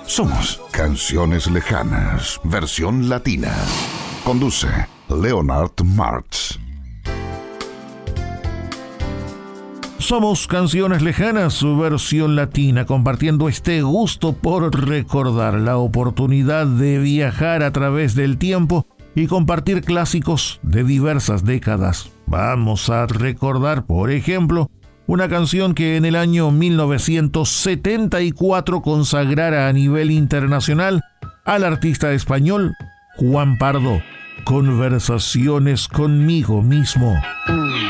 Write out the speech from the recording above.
Somos Canciones Lejanas, versión latina. Conduce Leonard Martz. Somos Canciones Lejanas, su versión latina, compartiendo este gusto por recordar, la oportunidad de viajar a través del tiempo y compartir clásicos de diversas décadas. Vamos a recordar, por ejemplo, una canción que en el año 1974 consagrara a nivel internacional al artista español Juan Pardo, Conversaciones conmigo mismo.